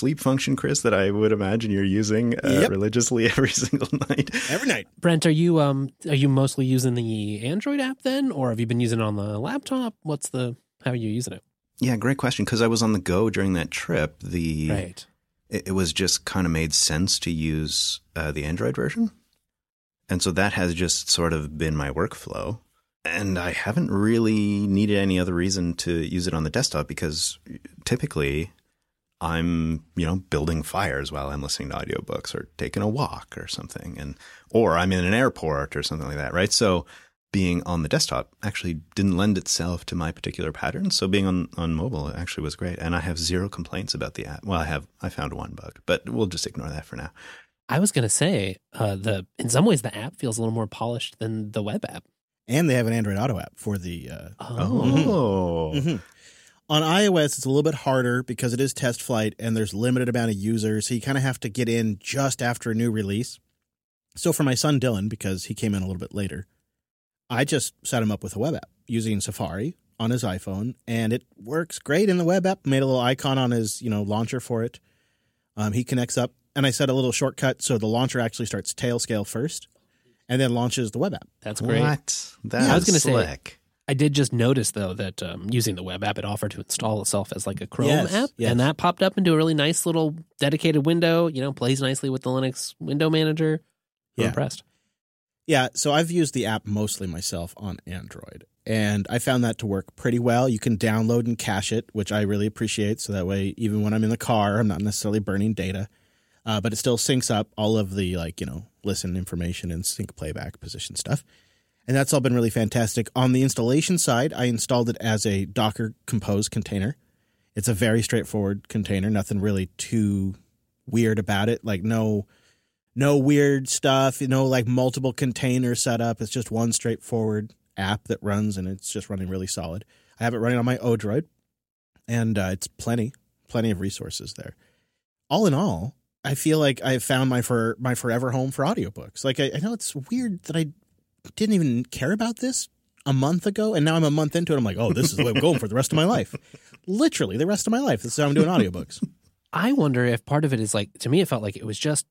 sleep function, Chris, that I would imagine you're using religiously every single night. Every night. Brent, are you mostly using the Android app then, or have you been using it on the laptop? How are you using it? Yeah, great question. Because I was on the go during that trip. Right. It was just kind of made sense to use the Android version. And so that has just sort of been my workflow. And I haven't really needed any other reason to use it on the desktop because typically I'm, building fires while I'm listening to audiobooks or taking a walk or something. Or I'm in an airport or something like that, right? So being on the desktop actually didn't lend itself to my particular pattern. So being on mobile actually was great. And I have zero complaints about the app. Well, I found one bug, but we'll just ignore that for now. I was going to say, in some ways, the app feels a little more polished than the web app. And they have an Android Auto app for the... Mm-hmm. On iOS, it's a little bit harder because it is test flight and there's limited amount of users. So you kind of have to get in just after a new release. So for my son, Dylan, because he came in a little bit later, I just set him up with a web app using Safari on his iPhone, and it works great in the web app. Made a little icon on his, launcher for it. He connects up, and I set a little shortcut so the launcher actually starts Tailscale first, and then launches the web app. That's great. What? That's I was going to slick. say, I did just notice though that using the web app, it offered to install itself as like a Chrome app, and that popped up into a really nice little dedicated window. Plays nicely with the Linux window manager. I'm impressed. Yeah, so I've used the app mostly myself on Android, and I found that to work pretty well. You can download and cache it, which I really appreciate, so that way even when I'm in the car, I'm not necessarily burning data, but it still syncs up all of the, listen information and sync playback position stuff, and that's all been really fantastic. On the installation side, I installed it as a Docker Compose container. It's a very straightforward container, nothing really too weird about it, no weird stuff, multiple container setup. It's just one straightforward app that runs, and it's just running really solid. I have it running on my Odroid, and it's plenty of resources there. All in all, I feel like I've found my forever home for audiobooks. I know it's weird that I didn't even care about this a month ago, and now I'm a month into it. I'm like, oh, this is the way I'm going for the rest of my life. Literally the rest of my life. This is how I'm doing audiobooks. I wonder if part of it is to me, it felt like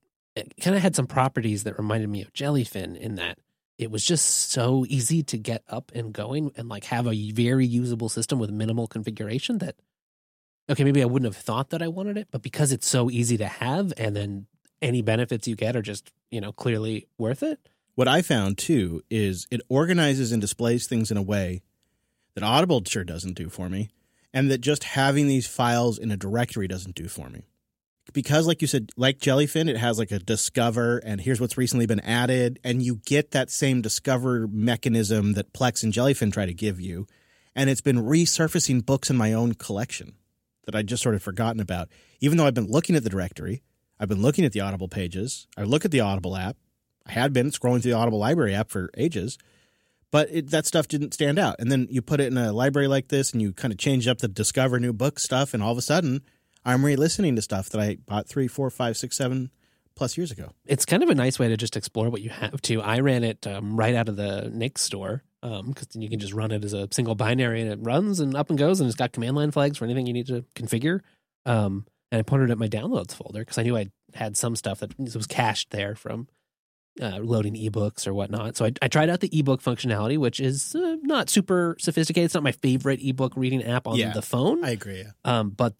it kind of had some properties that reminded me of Jellyfin in that it was just so easy to get up and going and have a very usable system with minimal configuration that, okay, maybe I wouldn't have thought that I wanted it, but because it's so easy to have and then any benefits you get are just, clearly worth it. What I found too is it organizes and displays things in a way that Audible sure doesn't do for me, and that just having these files in a directory doesn't do for me. Because, like you said, like Jellyfin, it has a discover, and here's what's recently been added, and you get that same discover mechanism that Plex and Jellyfin try to give you, and it's been resurfacing books in my own collection that I'd just sort of forgotten about. Even though I've been looking at the directory, I've been looking at the Audible pages, I look at the Audible app, I had been scrolling through the Audible library app for ages, but that stuff didn't stand out. And then you put it in a library like this, and you kind of change up the discover new book stuff, and all of a sudden I'm re-listening to stuff that I bought 3, 4, 5, 6, 7 plus years ago. It's kind of a nice way to just explore what you have too. I ran it right out of the Nix store because you can just run it as a single binary and it runs and up and goes, and it's got command line flags for anything you need to configure. And I pointed at my downloads folder because I knew I had some stuff that was cached there from loading ebooks or whatnot. So I tried out the ebook functionality, which is not super sophisticated. It's not my favorite ebook reading app on the phone. I agree. Yeah. But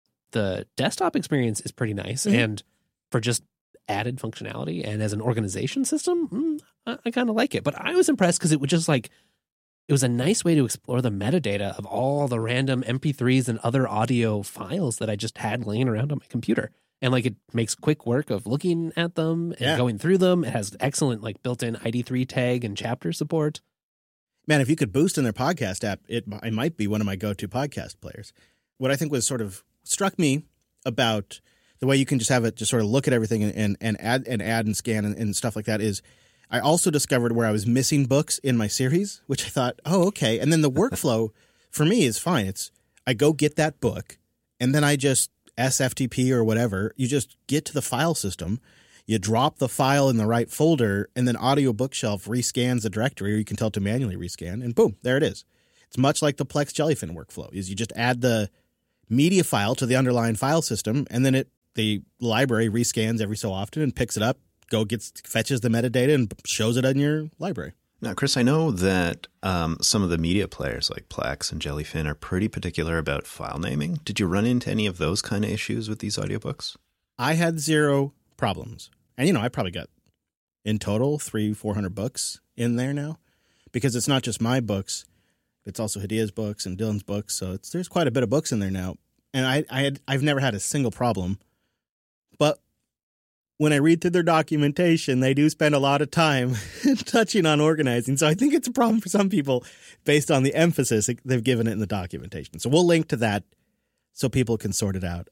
the desktop experience is pretty nice, and for just added functionality and as an organization system, I kind of like it. But I was impressed because it was just it was a nice way to explore the metadata of all the random MP3s and other audio files that I just had laying around on my computer. And it makes quick work of looking at them and going through them. It has excellent built-in ID3 tag and chapter support. Man, if you could boost in their podcast app, it might be one of my go-to podcast players. What I think was sort of struck me about the way you can just have it just sort of look at everything and add and scan and stuff like that is I also discovered where I was missing books in my series, which I thought, oh, okay. And then the workflow for me is fine. It's I go get that book, and then I just SFTP or whatever, you just get to the file system, you drop the file in the right folder, and then Audio Bookshelf rescans the directory, or you can tell it to manually rescan, and boom, there it is. It's much like the Plex Jellyfin workflow, is you just add the media file to the underlying file system, and then it the library rescans every so often and picks it up, fetches the metadata and shows it in your library. Now, Chris, I know that some of the media players like Plex and Jellyfin are pretty particular about file naming. Did you run into any of those kind of issues with these audiobooks? I had zero problems. And, I probably got, in total, 300-400 books in there now. Because it's not just my books. It's also Hadia's books and Dylan's books. So there's quite a bit of books in there now. And I've never had a single problem. But when I read through their documentation, they do spend a lot of time touching on organizing. So I think it's a problem for some people based on the emphasis they've given it in the documentation. So we'll link to that so people can sort it out.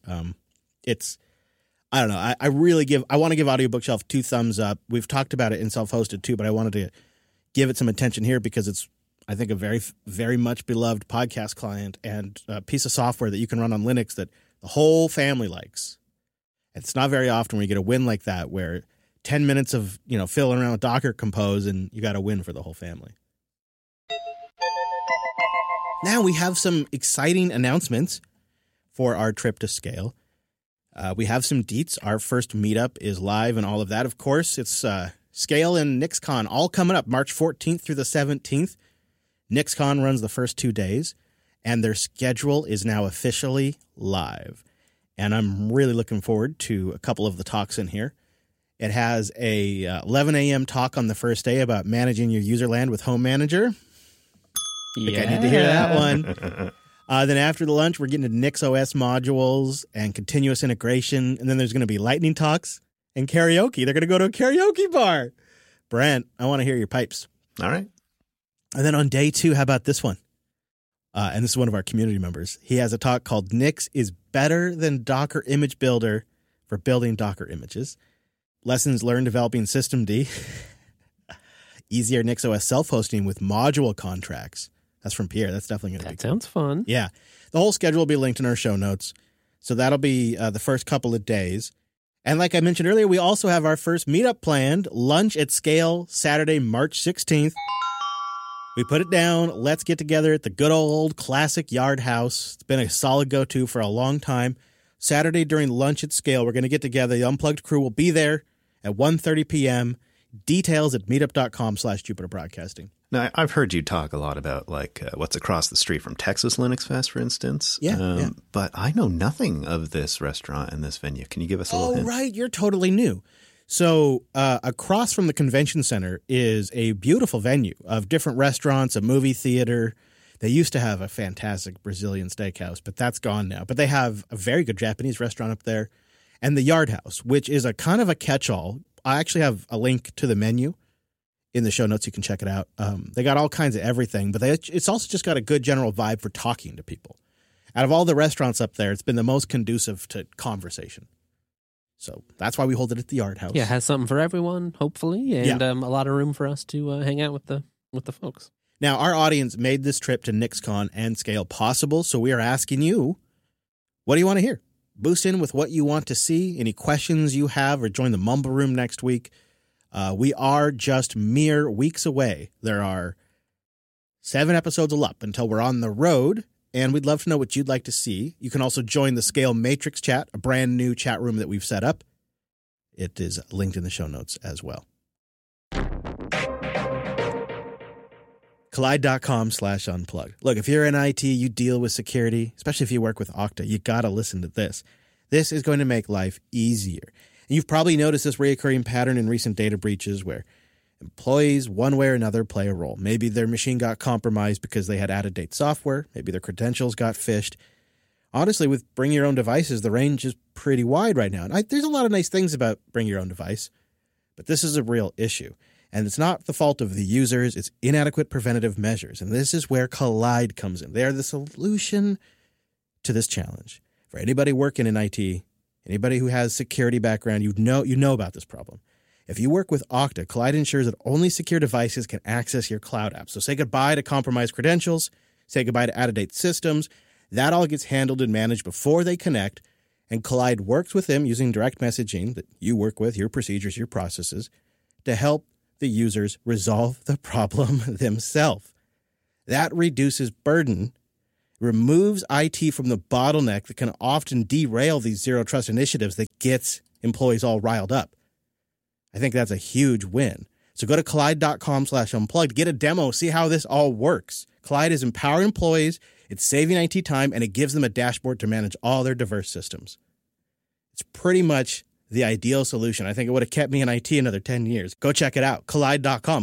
I don't know. I want to give Audiobook Shelf 2 thumbs up. We've talked about it in self-hosted too, but I wanted to give it some attention here because it's, I think, a very, very much beloved podcast client and a piece of software that you can run on Linux that the whole family likes. It's not very often where you get a win like that, where 10 minutes of, fiddling around with Docker Compose and you got a win for the whole family. Now we have some exciting announcements for our trip to Scale. We have some deets. Our first meetup is live and all of that. Of course, it's Scale and NixCon all coming up March 14th through the 17th. NixCon runs the first 2 days, and their schedule is now officially live. And I'm really looking forward to a couple of the talks in here. It has a 11 a.m. talk on the first day about managing your user land with Home Manager. I think I need to hear that one. Then after the lunch, we're getting to NixOS modules and continuous integration. And then there's going to be lightning talks and karaoke. They're going to go to a karaoke bar. Brent, I want to hear your pipes. All right. And then on day 2, how about this one? And this is one of our community members. He has a talk called Nix is better than Docker Image Builder for building Docker images. Lessons learned developing systemd. Easier NixOS self-hosting with module contracts. That's from Pierre. That's definitely going to be cool. That sounds fun. Yeah. The whole schedule will be linked in our show notes. So that'll be the first couple of days. And like I mentioned earlier, we also have our first meetup planned. Lunch at Scale, Saturday, March 16th. We put it down. Let's get together at the good old classic Yard House. It's been a solid go-to for a long time. Saturday during lunch at Scale, we're going to get together. The Unplugged crew will be there at 1:30 p.m. Details at meetup.com/Jupiter Broadcasting. Now, I've heard you talk a lot about what's across the street from Texas Linux Fest, for instance. Yeah. But I know nothing of this restaurant and this venue. Can you give us a little hint? Oh, right. You're totally new. So across from the convention center is a beautiful venue of different restaurants, a movie theater. They used to have a fantastic Brazilian steakhouse, but that's gone now. But they have a very good Japanese restaurant up there. And the Yard House, which is a kind of a catch-all. I actually have a link to the menu in the show notes. You can check it out. They got all kinds of everything, but it's also just got a good general vibe for talking to people. Out of all the restaurants up there, it's been the most conducive to conversation. So that's why we hold it at the Yard House. Yeah, it has something for everyone, hopefully, and a lot of room for us to hang out with the folks. Now, our audience made this trip to NixCon and Scale possible, so we are asking you, what do you want to hear? Boost in with what you want to see, any questions you have, or join the Mumble Room next week. We are just mere weeks away. There are 7 episodes up until we're on the road, and we'd love to know what you'd like to see. You can also join the Scale Matrix chat, a brand new chat room that we've set up. It is linked in the show notes as well. Kolide.com/unplugged. Look, if you're in IT, you deal with security, especially if you work with Okta, you got to listen to this. This is going to make life easier. And you've probably noticed this recurring pattern in recent data breaches where employees, one way or another, play a role. Maybe their machine got compromised because they had out-of-date software. Maybe their credentials got phished. Honestly, with bring your own devices, the range is pretty wide right now. And there's a lot of nice things about bring your own device, but this is a real issue. And it's not the fault of the users. It's inadequate preventative measures. And this is where Kolide comes in. They are the solution to this challenge. For anybody working in IT, anybody who has security background, you know about this problem. If you work with Okta, Kolide ensures that only secure devices can access your cloud apps. So say goodbye to compromised credentials, say goodbye to out-of-date systems. That all gets handled and managed before they connect. And Kolide works with them using direct messaging that you work with, your procedures, your processes, to help the users resolve the problem themselves. That reduces burden removes IT from the bottleneck that can often derail these zero trust initiatives that gets employees all riled up. I think that's a huge win. So go to Kolide.com/unplugged, get a demo, see how this all works. Kolide is empowering employees, it's saving IT time, and it gives them a dashboard to manage all their diverse systems. It's pretty much the ideal solution. I think it would have kept me in IT another 10 years. Go check it out. Kolide.com,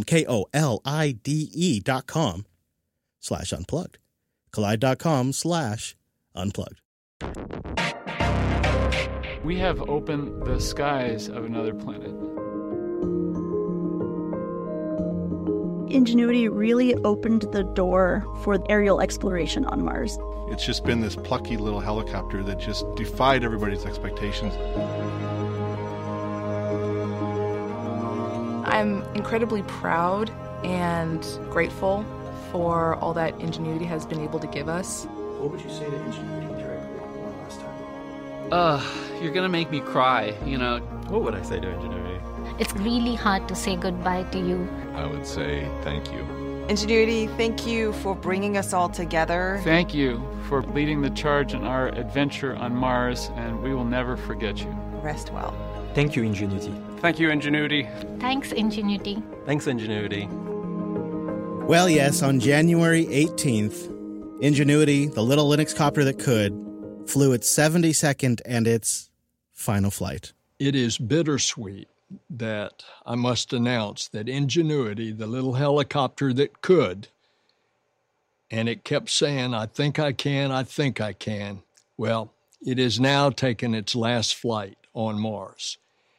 KOLIDE.com/unplugged. Kolide.com/unplugged. We have opened the skies of another planet. Ingenuity really opened the door for aerial exploration on Mars. It's just been this plucky little helicopter that just defied everybody's expectations. I'm incredibly proud and grateful for all that Ingenuity has been able to give us. What would you say to Ingenuity directly one last time? You're gonna make me cry, What would I say to Ingenuity? It's really hard to say goodbye to you. I would say thank you. Ingenuity, thank you for bringing us all together. Thank you for leading the charge in our adventure on Mars, and we will never forget you. Rest well. Thank you, Ingenuity. Thank you, Ingenuity. Thanks, Ingenuity. Thanks, Ingenuity. Well, yes, on January 18th, Ingenuity, the little Linux copter that could, flew its 72nd and its final flight. It is bittersweet that I must announce that Ingenuity, the little helicopter that could, and it kept saying, I think I can, I think I can. Well, it has now taken its last flight on Mars.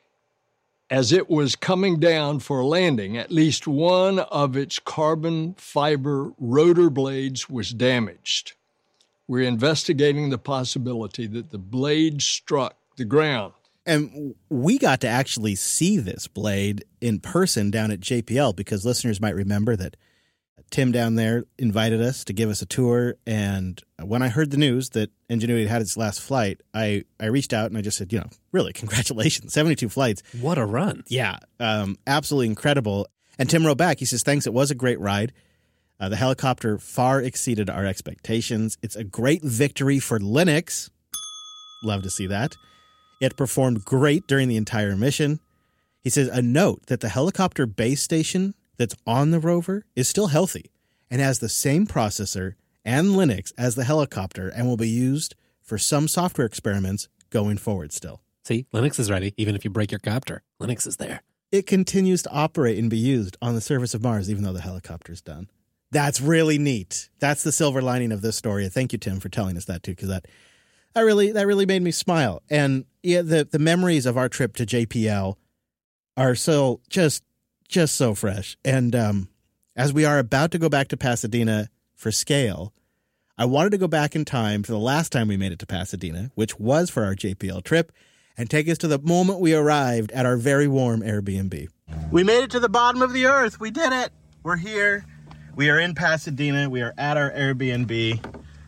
As it was coming down for landing, at least one of its carbon fiber rotor blades was damaged. We're investigating the possibility that the blade struck the ground. And we got to actually see this blade in person down at JPL because listeners might remember that Tim down there invited us to give us a tour. And when I heard the news that Ingenuity had its last flight, I reached out and I just said, really, congratulations, 72 flights. What a run. Yeah, absolutely incredible. And Tim wrote back, he says, thanks, it was a great ride. The helicopter far exceeded our expectations. It's a great victory for Linux. Love to see that. It performed great during the entire mission. He says, a note that the helicopter base station that's on the rover is still healthy and has the same processor and Linux as the helicopter and will be used for some software experiments going forward still. See, Linux is ready. Even if you break your copter, Linux is there. It continues to operate and be used on the surface of Mars, even though the helicopter's done. That's really neat. That's the silver lining of this story. Thank you, Tim, for telling us that too, because that really made me smile. And yeah, the memories of our trip to JPL are so just so fresh. And as we are about to go back to Pasadena for Scale, I wanted to go back in time to the last time we made it to Pasadena, which was for our JPL trip, and take us to the moment we arrived at our very warm Airbnb. We made it to the bottom of the earth. We did it. We're here. We are in Pasadena. We are at our Airbnb.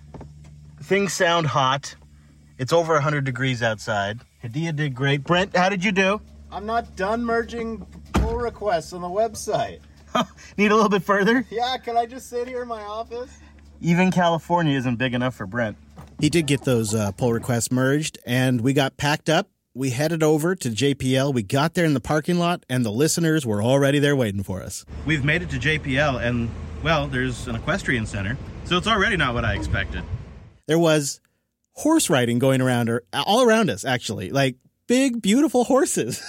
Things sound hot. It's over 100 degrees outside. Hadia did great. Brent, how did you do? I'm not done merging pull requests on the website. Need a little bit further? Yeah, can I just sit here in my office? Even California isn't big enough for Brent. He did get those pull requests merged, and we got packed up. We headed over to JPL. We got there in the parking lot, and the listeners were already there waiting for us. We've made it to JPL, and, well, there's an equestrian center, so it's already not what I expected. There was horse riding going around, or all around us, actually. Like, big, beautiful horses.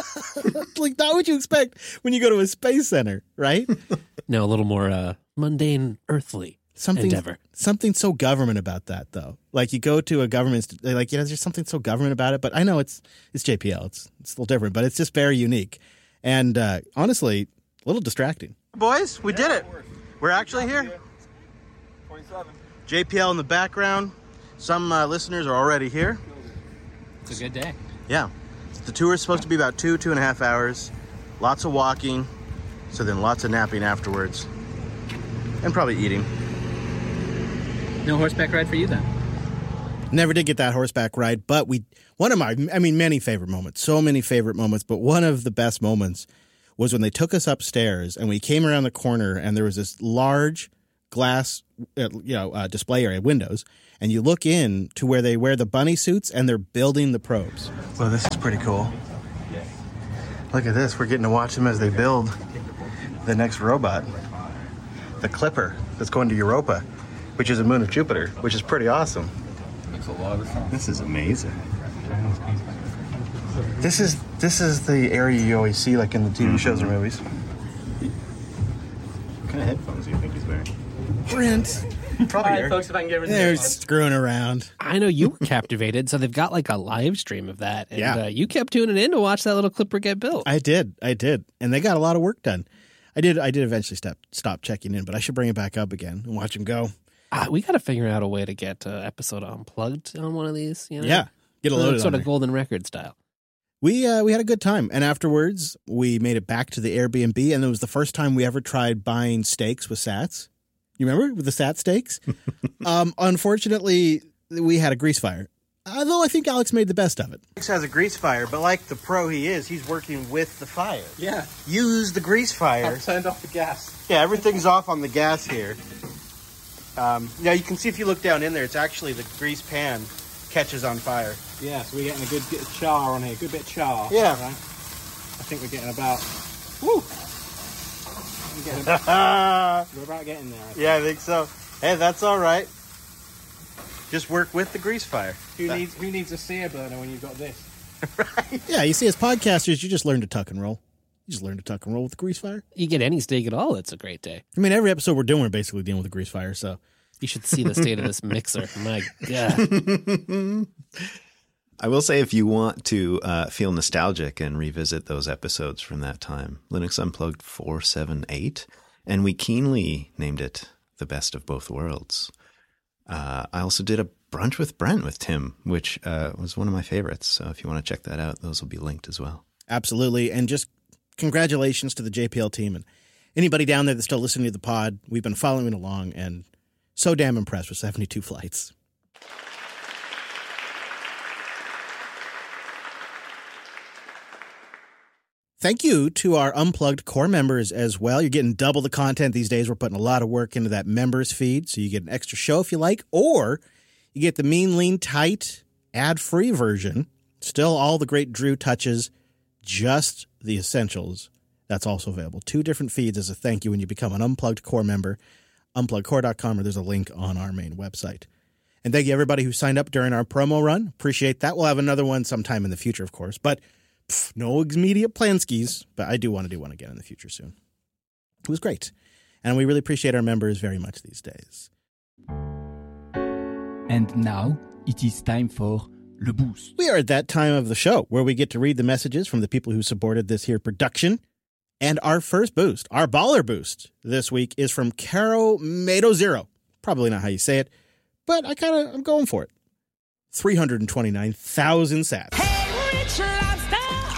Like, not what you expect when you go to a space center, right? No, a little more mundane, earthly endeavor. Something so government about that, though. Like, you go to a government, like, there's something so government about it. But I know it's JPL. It's a little different, but it's just very unique. And honestly, a little distracting. Boys, we did it. We're actually here. 27. JPL in the background. Some listeners are already here. It's a good day. Yeah. The tour is supposed to be about 2.5 hours. Lots of walking. So then lots of napping afterwards. And probably eating. No horseback ride for you then? Never did get that horseback ride, but many favorite moments. So many favorite moments, but one of the best moments was when they took us upstairs and we came around the corner and there was this large glass, display area windows, and you look in to where they wear the bunny suits and they're building the probes. Well, this is pretty cool. Look at this. We're getting to watch them as they build the next robot, the Clipper, that's going to Europa, which is a moon of Jupiter, which is pretty awesome. Makes a lot of sense. This is amazing. This is the area you always see, like in the TV shows or movies. What kind of headphones do you think he's wearing? Brent. Probably. All right, folks, if I can get rid of They're this. screwing around. I know you were captivated, so they've got like a live stream of that. And Yeah. you kept tuning in to watch that little Clipper get built. I did. And they got a lot of work done. I did eventually stop checking in, but I should bring it back up again and watch them go. We got to figure out a way to get episode unplugged on one of these. You know? Yeah. Get a load sort on of there. golden record style. We had a good time, and afterwards we made it back to the Airbnb, and it was the first time we ever tried buying steaks with sats. You remember with the sat steaks? Unfortunately, we had a grease fire. Although I think Alex made the best of it. Alex has a grease fire, but like the pro he is, he's working with the fire. Yeah. Use the grease fire. I've turned off the gas. Yeah, everything's off on the gas here. Now you can see if you look down in there, it's actually the grease pan catches on fire. Yeah, so we're getting a good bit of char on here, good bit of char. Yeah. Right? I think we're getting about... Woo! We're about getting there. Yeah, I think so. Hey, that's all right. Just work with the grease fire. Who needs a sear burner when you've got this? Right. Yeah, you see, as podcasters, you just learn to tuck and roll. You just learn to tuck and roll with the grease fire. You get any steak at all, it's a great day. I mean, every episode we're doing, we're basically dealing with a grease fire, so... You should see the state of this mixer. My God. I will say, if you want to feel nostalgic and revisit those episodes from that time, Linux Unplugged 478, and we keenly named it The Best of Both Worlds. I also did a brunch with Brent with Tim, which was one of my favorites. So if you want to check that out, those will be linked as well. Absolutely. And just congratulations to the JPL team and anybody down there that's still listening to the pod. We've been following along and so damn impressed with 72 flights. Thank you to our Unplugged core members as well. You're getting double the content these days. We're putting a lot of work into that members feed, so you get an extra show if you like, or you get the mean, lean, tight, ad-free version. Still all the great Drew touches, just the essentials. That's also available. 2 different feeds as a thank you when you become an Unplugged core member. Unpluggedcore.com, or there's a link on our main website. And thank you everybody who signed up during our promo run. Appreciate that. We'll have another one sometime in the future, of course, but no immediate planskis, but I do want to do one again in the future soon. It was great. And we really appreciate our members very much these days. And now it is time for Le Boost. We are at that time of the show where we get to read the messages from the people who supported this here production. And our first boost, our baller boost this week, is from Caro Mado Zero. Probably not how you say it, but I'm going for it. 329,000 sats. Hey, Rich Lobster!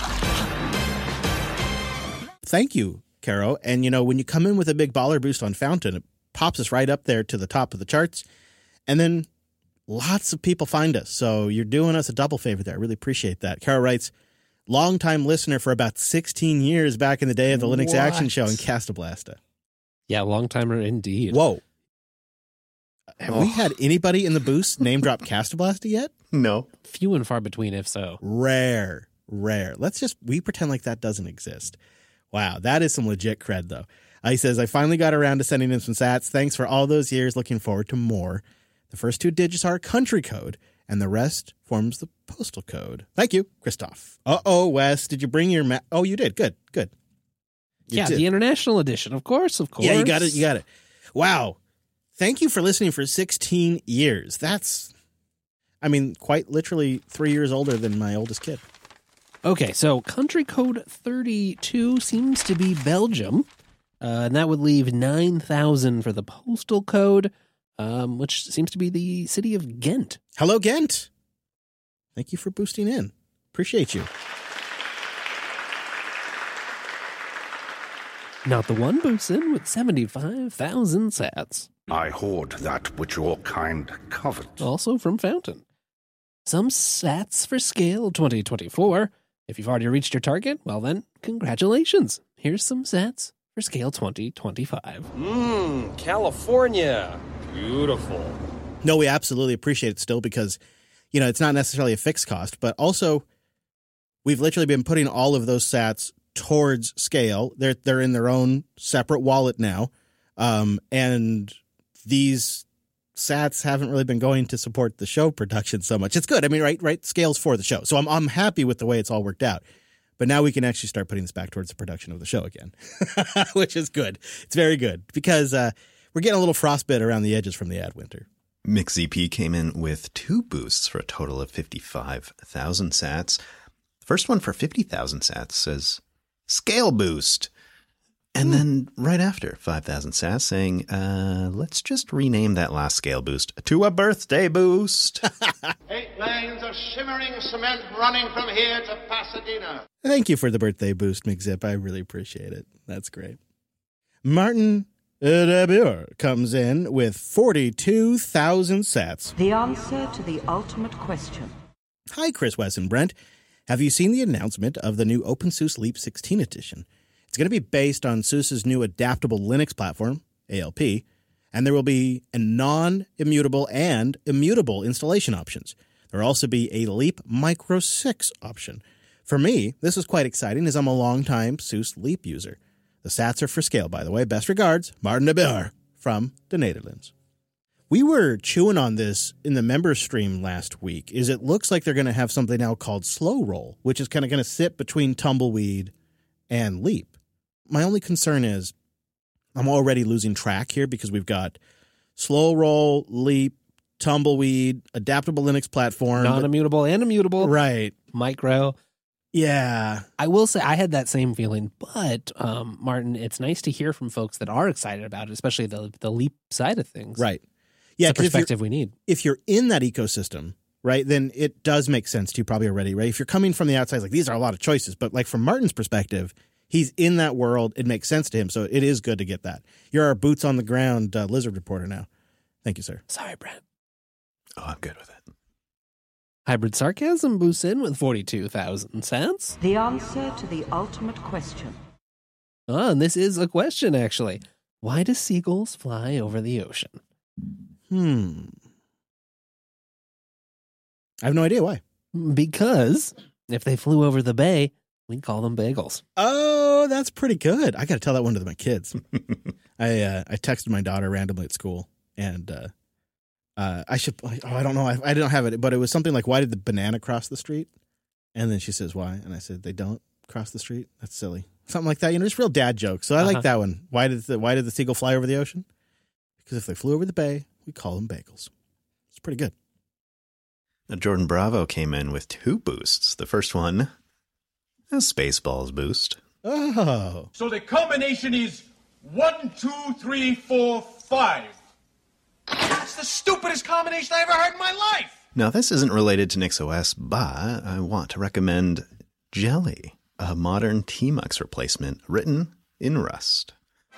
Thank you, Caro. And, when you come in with a big baller boost on Fountain, it pops us right up there to the top of the charts. And then lots of people find us. So you're doing us a double favor there. I really appreciate that. Caro writes, longtime listener for about 16 years back in the day of the Linux Action Show in Castablasta. Yeah, long-timer indeed. Whoa. Have we had anybody in the boost name drop Castablasta yet? No. Few and far between, if so. Rare. We pretend like that doesn't exist. Wow, that is some legit cred, though. He says, I finally got around to sending in some sats. Thanks for all those years. Looking forward to more. The first 2 digits are country code, and the rest forms the postal code. Thank you, Christoph. Uh-oh, Wes, did you bring your Oh, you did. Good. You did. The international edition, of course. Yeah, you got it. Wow. Thank you for listening for 16 years. That's, quite literally 3 years older than my oldest kid. Okay, so country code 32 seems to be Belgium, and that would leave 9,000 for the postal code, which seems to be the city of Ghent. Hello, Ghent. Thank you for boosting in. Appreciate you. Not the one boosts in with 75,000 sats. I hoard that which your kind covet. Also from Fountain. Some sats for Scale 2024. If you've already reached your target, well then, congratulations. Here's some sats for Scale 2025. California. Beautiful. No, we absolutely appreciate it still because, you know, it's not necessarily a fixed cost, but also we've literally been putting all of those sats towards Scale. They're in their own separate wallet now. And these sats haven't really been going to support the show production so much. It's good. I mean, right? Scale's for the show. So I'm happy with the way it's all worked out. But now we can actually start putting this back towards the production of the show again, which is good. It's very good because we're getting a little frostbite around the edges from the ad winter. MixZP came in with 2 boosts for a total of 55,000 sats. The first one for 50,000 sats says Scale Boost. And then right after 5,000 sats saying, let's just rename that last Scale Boost to a Birthday Boost. 8 lanes of shimmering cement running from here to Pasadena. Thank you for the birthday boost, McZip. I really appreciate it. That's great. Martin DeBure comes in with 42,000 sats. The answer to the ultimate question. Hi, Chris, Wes, and Brent. Have you seen the announcement of the new OpenSUSE Leap 16 edition? It's going to be based on SUSE's new adaptable Linux platform, ALP, and there will be a non-immutable and immutable installation options. There will also be a Leap Micro 6 option. For me, this is quite exciting as I'm a longtime SUSE Leap user. The sats are for Scale, by the way. Best regards, Martin de Boer from the Netherlands. We were chewing on this in the member stream last week, is it looks like they're going to have something now called Slow Roll, which is kind of going to sit between Tumbleweed and Leap. My only concern is I'm already losing track here because we've got Slow Roll, Leap, Tumbleweed, adaptable Linux platform. Non-immutable and immutable. Right. Micro. Yeah. I will say I had that same feeling, but Martin, it's nice to hear from folks that are excited about it, especially the Leap side of things. Right. Yeah, it's the perspective we need. If you're in that ecosystem, right, then it does make sense to you probably already, right? If you're coming from the outside, like these are a lot of choices, but like from Martin's perspective, he's in that world. It makes sense to him, so it is good to get that. You're our boots on the ground Lizard reporter now. Thank you, sir. Sorry, Brent. Oh, I'm good with it. Hybrid Sarcasm boosts in with 42,000 sats. The answer to the ultimate question. Oh, and this is a question, actually. Why do seagulls fly over the ocean? I have no idea why. Because if they flew over the bay, we'd call them bagels. Oh, that's pretty good. I got to tell that one to my kids. I texted my daughter randomly at school, and I don't know. I don't have it, but it was something like, why did the banana cross the street? And then she says, why? And I said, they don't cross the street. That's silly. Something like that. You know, it's real dad jokes. So I like that one. Why did the seagull fly over the ocean? Because if they flew over the bay, we call them bagels. It's pretty good. Now, Jordan Bravo came in with 2 boosts. The first one, a Spaceballs boost. Oh. So the combination is 1, 2, 3, 4, 5. That's the stupidest combination I ever heard in my life. Now, this isn't related to NixOS, but I want to recommend Jelly, a modern Tmux replacement written in Rust.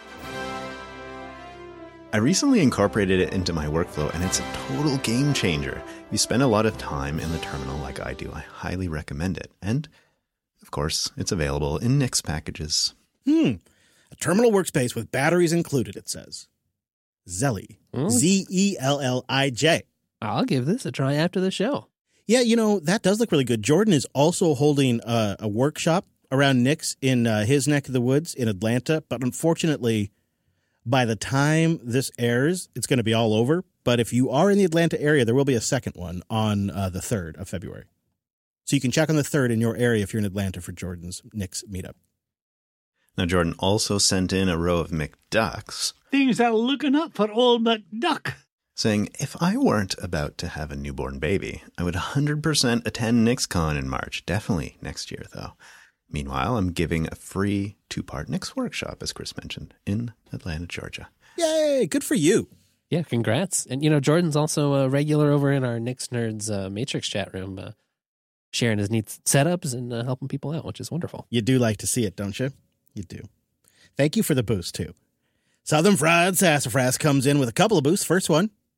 I recently incorporated it into my workflow, and it's a total game changer. If you spend a lot of time in the terminal like I do, I highly recommend it. And, of course, it's available in Nix packages. A terminal workspace with batteries included, it says. Zelly. Zellij. I'll give this a try after the show. Yeah, you know, that does look really good. Jordan is also holding a workshop around Nix in his neck of the woods in Atlanta, but unfortunately, by the time this airs, it's going to be all over. But if you are in the Atlanta area, there will be a second one on the 3rd of February. So you can check on the 3rd in your area if you're in Atlanta for Jordan's Nix meetup. Now, Jordan also sent in a row of McDucks. Things are looking up for old McDuck. Saying, if I weren't about to have a newborn baby, I would 100% attend NixCon in March. Definitely next year, though. Meanwhile, I'm giving a free 2-part Nix workshop, as Chris mentioned, in Atlanta, Georgia. Yay! Good for you. Yeah, congrats. And, you know, Jordan's also a regular over in our Nix Nerds Matrix chat room, sharing his neat setups and helping people out, which is wonderful. You do like to see it, don't you? You do. Thank you for the boost, too. Southern Fried Sassafras comes in with a couple of boosts. First one,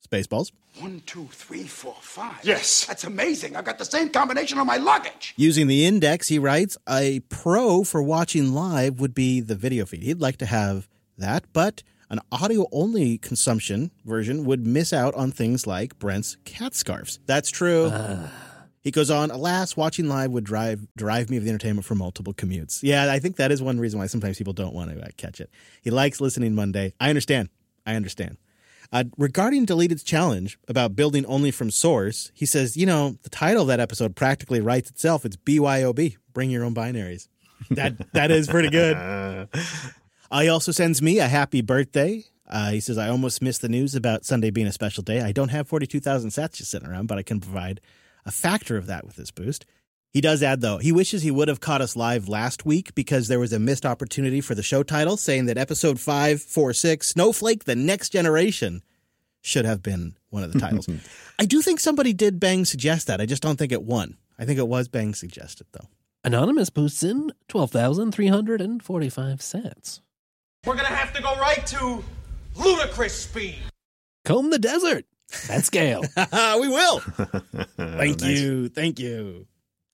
Spaceballs. 1, 2, 3, 4, 5. Yes. That's amazing. I've got the same combination on my luggage. Using the index, he writes, a pro for watching live would be the video feed. He'd like to have that, but an audio-only consumption version would miss out on things like Brent's cat scarves. That's true. He goes on, alas, watching live would derive me of the entertainment for multiple commutes. Yeah, I think that is one reason why sometimes people don't want to catch it. He likes listening Monday. I understand. Regarding Deleted's challenge about building only from source, he says, the title of that episode practically writes itself. It's BYOB, bring your own binaries. That is pretty good. He also sends me a happy birthday. He says, I almost missed the news about Sunday being a special day. I don't have 42,000 sats just sitting around, but I can provide a factor of that with this boost. He does add, though, he wishes he would have caught us live last week because there was a missed opportunity for the show title, saying that episode 546, Snowflake, The Next Generation, should have been one of the titles. I do think somebody did Bang suggest that. I just don't think it won. I think it was Bang suggested, though. Anonymous boosts in 12,345 sats. We're going to have to go right to ludicrous speed. Comb the desert. At scale. We will. Thank you.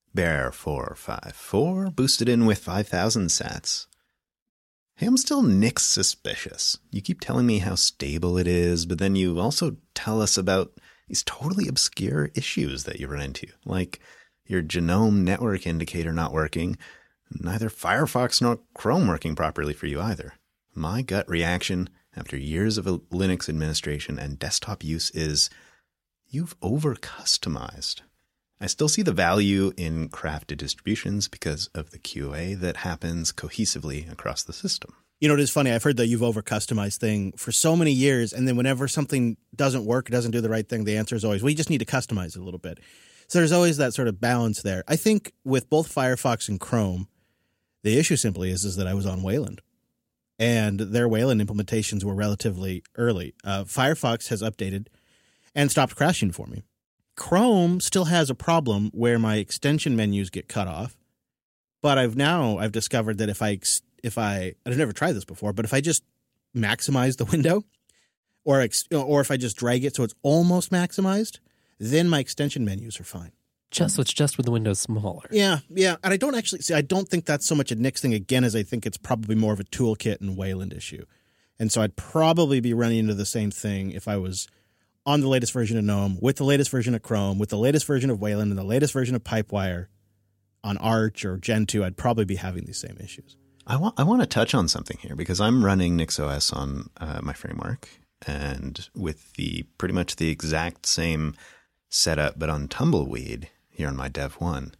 Bear454 boosted in with 5,000 sats. Hey, I'm still Nick's suspicious. You keep telling me how stable it is, but then you also tell us about these totally obscure issues that you run into, like your genome network indicator not working, neither Firefox nor Chrome working properly for you either. My gut reaction after years of Linux administration and desktop use is you've over-customized. I still see the value in crafted distributions because of the QA that happens cohesively across the system. It is funny. I've heard that you've over-customized thing for so many years, and then whenever something doesn't work, doesn't do the right thing, the answer is always, well, you just need to customize it a little bit. So there's always that sort of balance there. I think with both Firefox and Chrome, the issue simply is that I was on Wayland. And their Wayland implementations were relatively early. Firefox has updated and stopped crashing for me. Chrome still has a problem where my extension menus get cut off, but I've discovered that if I've never tried this before, but if I just maximize the window, or if I just drag it so it's almost maximized, then my extension menus are fine. So it's just with the window smaller. Yeah. And I don't think that's so much a Nix thing again as I think it's probably more of a toolkit and Wayland issue. And so I'd probably be running into the same thing if I was on the latest version of GNOME, with the latest version of Chrome, with the latest version of Wayland, and the latest version of Pipewire on Arch or Gentoo. I'd probably be having these same issues. I want to touch on something here because I'm running NixOS on my framework and with pretty much the exact same setup, but on Tumbleweed here on my Dev 1.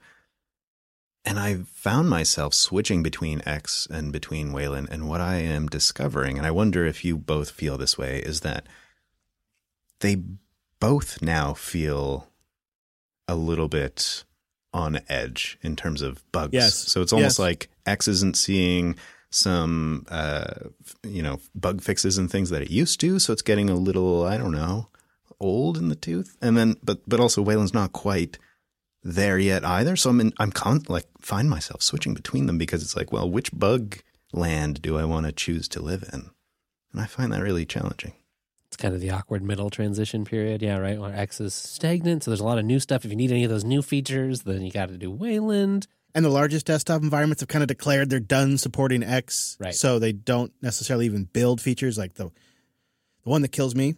And I found myself switching between X and between Wayland. And what I am discovering, and I wonder if you both feel this way, is that they both now feel a little bit on edge in terms of bugs. Yes. So it's almost like X isn't seeing some, bug fixes and things that it used to. So it's getting a little, I don't know, old in the tooth. And then, but also Wayland's not quite there yet either. So find myself switching between them because it's like, well, which bug land do I want to choose to live in? And I find that really challenging. It's kind of the awkward middle transition period. Yeah, right. Where X is stagnant. So there's a lot of new stuff. If you need any of those new features, then you got to do Wayland. And the largest desktop environments have kind of declared they're done supporting X. Right. So they don't necessarily even build features. Like the one that kills me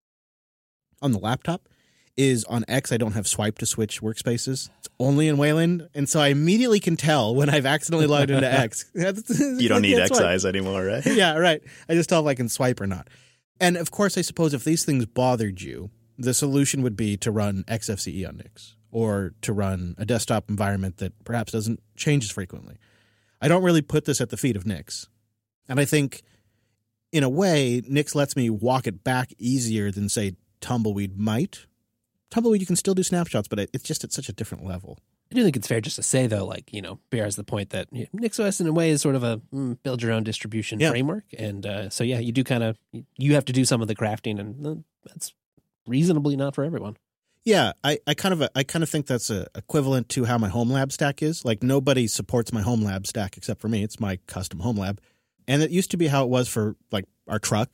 on the laptop is on X. I don't have swipe to switch workspaces. It's only in Wayland. And so I immediately can tell when I've accidentally logged into X. You don't need X-Eyes anymore, right? Yeah, right. I just tell if I can swipe or not. And of course, I suppose if these things bothered you, the solution would be to run XFCE on Nix or to run a desktop environment that perhaps doesn't change as frequently. I don't really put this at the feet of Nix. And I think, in a way, Nix lets me walk it back easier than, say, Tumbleweed might. Tumbleweed, you can still do snapshots, but it's just at such a different level. I do think it's fair just to say, though, bears the point that NixOS in a way is sort of a build your own distribution framework. And you do you have to do some of the crafting, and that's reasonably not for everyone. Yeah, I kind of think that's equivalent to how my home lab stack is. Like nobody supports my home lab stack except for me. It's my custom home lab. And it used to be how it was for like our trucks,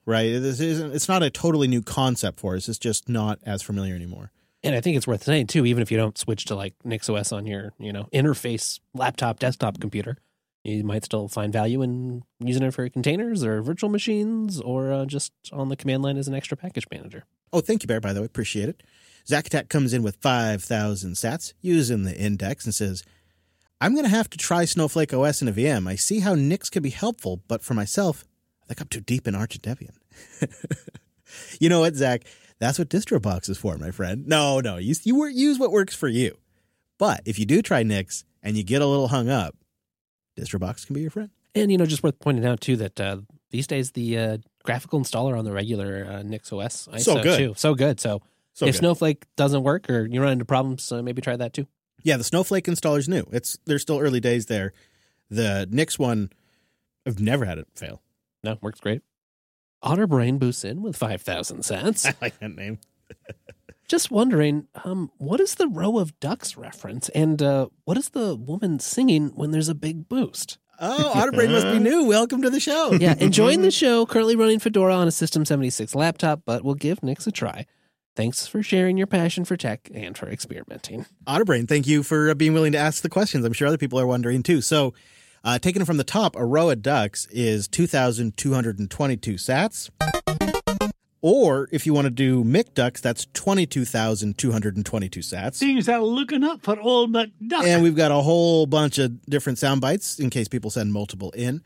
right? It's not a totally new concept for us. It's just not as familiar anymore. And I think it's worth saying, too, even if you don't switch to like NixOS on your, interface laptop, desktop computer, you might still find value in using it for containers or virtual machines or just on the command line as an extra package manager. Oh, thank you, Bear, by the way. Appreciate it. Zach Attack comes in with 5,000 sats using the index and says, I'm going to have to try Snowflake OS in a VM. I see how Nix could be helpful, but for myself, I think I'm too deep in Arch and Debian. You know what, Zach? That's what DistroBox is for, my friend. No, use what works for you. But if you do try Nix and you get a little hung up, DistroBox can be your friend. And, just worth pointing out, too, that these days the graphical installer on the regular NixOS ISO, so good. too. So good. So if good. Snowflake doesn't work or you run into problems, maybe try that, too. Yeah, the Snowflake installer's new. They're still early days there. The Nix one, I've never had it fail. No, works great. Otterbrain boosts in with 5,000 sats. I like that name. Just wondering, what is the row of ducks reference? And what is the woman singing when there's a big boost? Oh, Otterbrain must be new. Welcome to the show. Yeah, enjoying the show. Currently running Fedora on a System 76 laptop, but we'll give Nix a try. Thanks for sharing your passion for tech and for experimenting. Otterbrain, thank you for being willing to ask the questions. I'm sure other people are wondering too. So, taking it from the top, a row of ducks is 2,222 sats. Or if you want to do McDucks, that's 22,222 sats. Things are looking up for old McDuck. And we've got a whole bunch of different sound bites in case people send multiple in.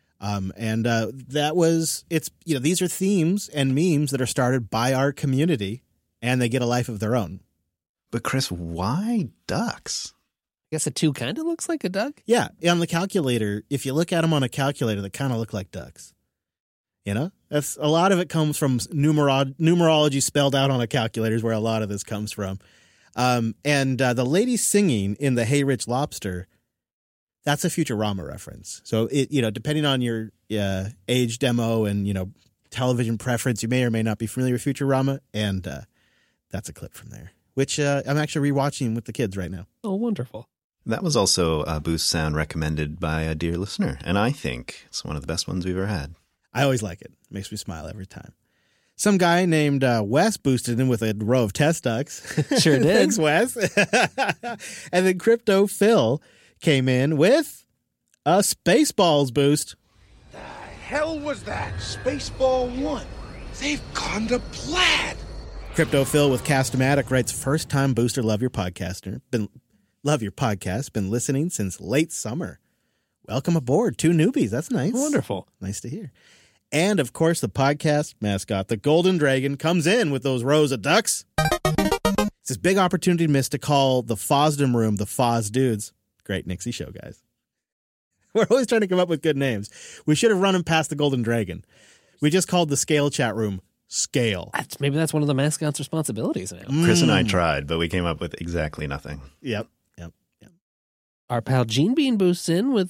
These are themes and memes that are started by our community, and they get a life of their own. But Chris, why ducks? I guess a 2 kind of looks like a duck. Yeah, on the calculator, if you look at them on a calculator, they kind of look like ducks. That's a lot of it comes from numerology spelled out on a calculator is where a lot of this comes from. The lady singing in the Hey Rich Lobster, that's a Futurama reference. So depending on your age demo and television preference, you may or may not be familiar with Futurama, and that's a clip from there, which I'm actually rewatching with the kids right now. Oh, wonderful! That was also a boost sound recommended by a dear listener, and I think it's one of the best ones we've ever had. I always like it. It makes me smile every time. Some guy named Wes boosted in with a row of test ducks. Sure did. Thanks, Wes. And then Crypto Phil came in with a Spaceballs boost. The hell was that? Spaceball 1. They've gone to Plaid. Crypto Phil with Cast-O-Matic writes, first time booster, love your podcast. Been listening since late summer. Welcome aboard. 2 newbies. That's nice. Wonderful. Nice to hear. And, of course, the podcast mascot, the Golden Dragon, comes in with those rows of ducks. It's this big opportunity missed to call the Fosdom Room the Foz Dudes. Great Nixie show, guys. We're always trying to come up with good names. We should have run them past the Golden Dragon. We just called the Scale chat room Scale. Maybe that's one of the mascot's responsibilities now. Chris and I tried, but we came up with exactly nothing. Yep. Our pal Gene Bean boosts in with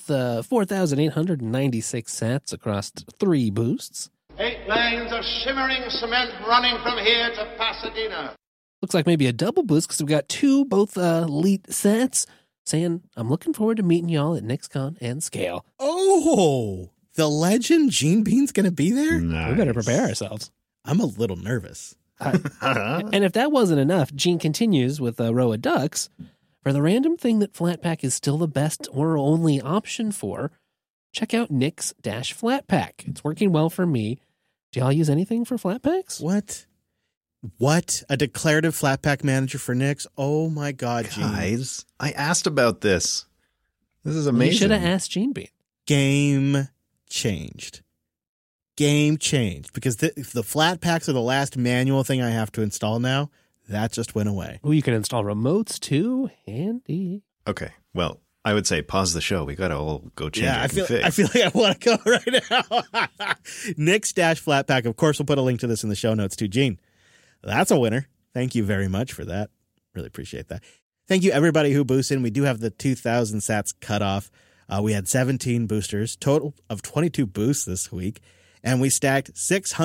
4,896 sats across 3 boosts. 8 lanes of shimmering cement running from here to Pasadena. Looks like maybe a double boost because we've got 2 both elite sats saying, I'm looking forward to meeting y'all at NixCon and Scale. Oh, the legend Gene Bean's going to be there? Nice. We better prepare ourselves. I'm a little nervous. And if that wasn't enough, Gene continues with a row of ducks. For the random thing that Flatpak is still the best or only option for, check out Nix-Flatpak. It's working well for me. Do y'all use anything for Flatpaks? What? A declarative Flatpak manager for Nix? Oh my God, Gene. Guys, I asked about this. This is amazing. You should have asked Gene Bean. Game changed. Because if the Flatpaks are the last manual thing I have to install now, that just went away. Oh, you can install remotes too. Handy. Okay, well, I would say pause the show. We got to all go change our I feel config. like I want to go right now. Nix-Flatpak. Of course, we'll put a link to this in the show notes too. Gene, that's a winner. Thank you very much for that. Really appreciate that. Thank you, everybody who boosts in. We do have the 2,000 sats cutoff. We had 17 boosters, total of 22 boosts this week. And we stacked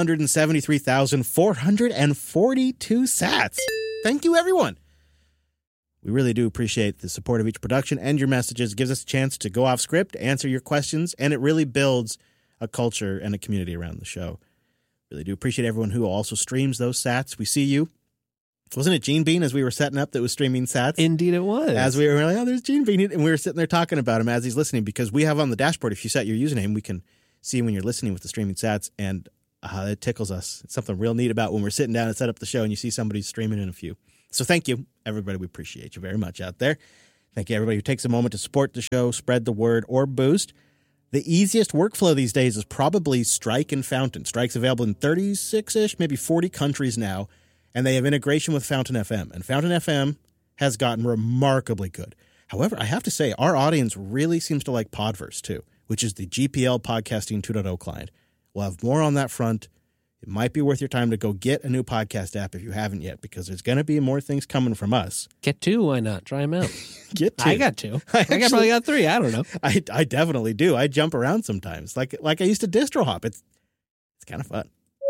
673,442 sats. Thank you, everyone. We really do appreciate the support of each production and your messages. It gives us a chance to go off script, answer your questions, and it really builds a culture and a community around the show. Really do appreciate everyone who also streams those sats. We see you. Wasn't it Gene Bean as we were setting up that was streaming sats? Indeed it was. As we were like, oh, there's Gene Bean. And we were sitting there talking about him as he's listening, because we have on the dashboard, if you set your username, we can see when you're listening with the streaming sats, and it tickles us. It's something real neat about when we're sitting down and set up the show and you see somebody streaming in a few. So thank you, everybody. We appreciate you very much out there. Thank you, everybody who takes a moment to support the show, spread the word, or boost. The easiest workflow these days is probably Strike and Fountain. Strike's available in 36-ish, maybe 40 countries now, and they have integration with Fountain FM. And Fountain FM has gotten remarkably good. However, I have to say, our audience really seems to like Podverse, too, which is the GPL Podcasting 2.0 client. We'll have more on that front. It might be worth your time to go get a new podcast app if you haven't yet, because there's going to be more things coming from us. Get two, why not? Try them out. Get two. I got two. I probably got three. I don't know. I definitely do. I jump around sometimes, like I used to distro hop. It's kind of fun.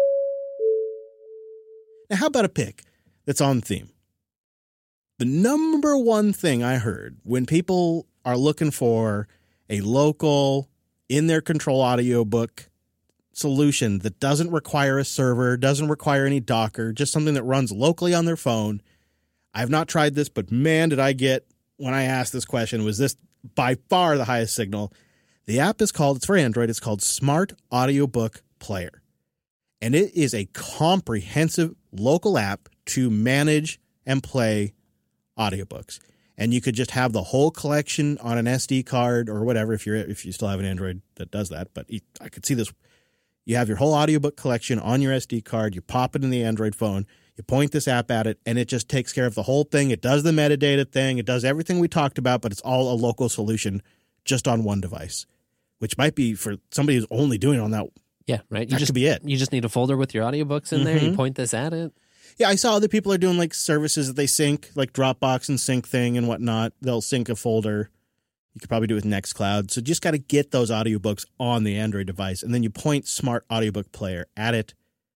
Now, how about a pick that's on theme? The number one thing I heard when people are looking for a local, in their control audiobook solution that doesn't require a server, doesn't require any Docker, just something that runs locally on their phone. I've not tried this, but man, did I get, when I asked this question, was this by far the highest signal. The app is called, it's for Android, it's called Smart Audiobook Player. And it is a comprehensive local app to manage and play audiobooks. And you could just have the whole collection on an SD card or whatever, if you still have an Android that does that. But I could see this. You have your whole audiobook collection on your SD card. You pop it in the Android phone. You point this app at it, and it just takes care of the whole thing. It does the metadata thing. It does everything we talked about, but it's all a local solution just on one device, which might be for somebody who's only doing it on that. Yeah, right. That could be it. You just need a folder with your audiobooks in there. You point this at it. Yeah, I saw other people are doing like services that they sync, like Dropbox and Sync Thing and whatnot. They'll sync a folder. You could probably do it with Nextcloud. So just got to get those audiobooks on the Android device, and then you point Smart Audiobook Player at it.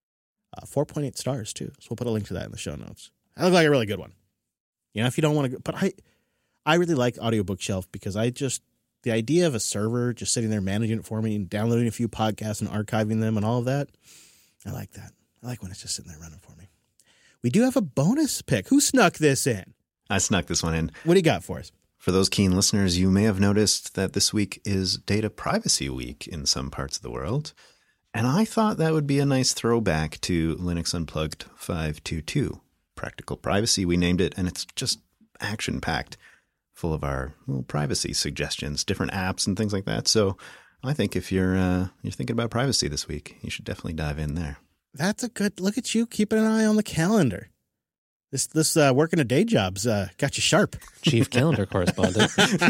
4.8 stars, too. So we'll put a link to that in the show notes. That looks like a really good one. You know, if you don't want to go. But I really like Audiobook Shelf because the idea of a server just sitting there managing it for me and downloading a few podcasts and archiving them and all of that, I like that. I like when it's just sitting there running for me. We do have a bonus pick. Who snuck this in? I snuck this one in. What do you got for us? For those keen listeners, you may have noticed that this week is Data Privacy Week in some parts of the world. And I thought that would be a nice throwback to Linux Unplugged 5.2.2. Practical Privacy, we named it, and it's just action-packed, full of our little privacy suggestions, different apps and things like that. So I think if you're thinking about privacy this week, you should definitely dive in there. That's a good look at you, keeping an eye on the calendar. This working a day job's got you sharp. Chief calendar correspondent.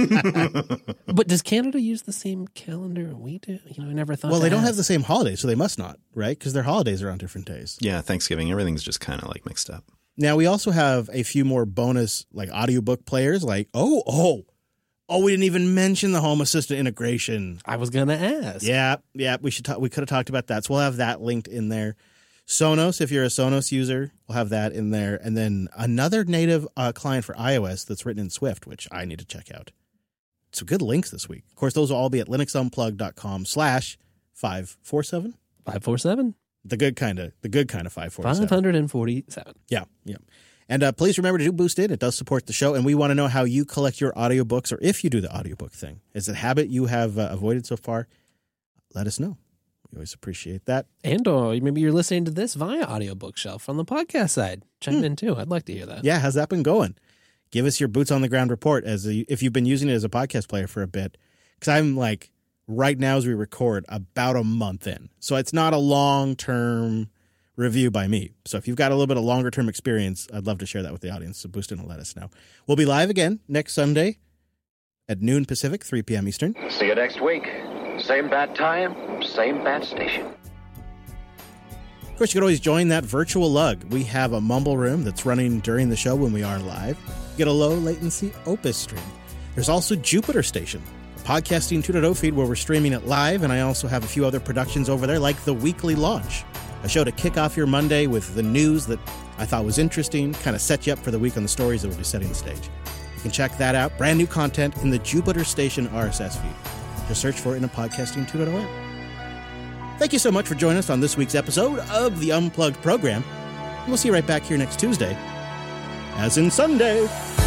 But does Canada use the same calendar we do? I never thought. Well, they don't have the same holidays, so they must not, right? Because their holidays are on different days. Yeah, Thanksgiving, everything's just kind of like mixed up. Now, we also have a few more bonus like audiobook players, like, we didn't even mention the Home Assistant integration. I was going to ask. Yeah, we could have talked about that. So we'll have that linked in there. Sonos, if you're a Sonos user, we'll have that in there. And then another native client for iOS that's written in Swift, which I need to check out. Some good links this week. Of course, those will all be at linuxunplugged.com/547. 547? The good kind of 547. 547. Yeah. And please remember to do Boosted. It does support the show. And we want to know how you collect your audiobooks, or if you do the audiobook thing. Is it a habit you have avoided so far? Let us know. We always appreciate that. And maybe you're listening to this via Audiobook Shelf on the podcast side. Chime in too. I'd like to hear that. Yeah, how's that been going? Give us your boots on the ground report if you've been using it as a podcast player for a bit. Because I'm like, right now as we record, about a month in. So it's not a long-term review by me. So if you've got a little bit of longer-term experience, I'd love to share that with the audience. So boost in and let us know. We'll be live again next Sunday at noon Pacific, 3 p.m. Eastern. See you next week. Same bat time, same bat station. Of course, you can always join that virtual lug. We have a Mumble room that's running during the show when we are live. You get a low latency Opus stream. There's also Jupiter Station, a podcasting 2.0 feed where we're streaming it live, and I also have a few other productions over there, like The Weekly Launch, a show to kick off your Monday with the news that I thought was interesting, kind of set you up for the week on the stories that will be setting the stage. You can check that out. Brand new content in the Jupiter Station RSS feed. Just search for it in a podcasting 2.0 app. Thank you so much for joining us on this week's episode of the Unplugged program. We'll see you right back here next Tuesday, as in Sunday.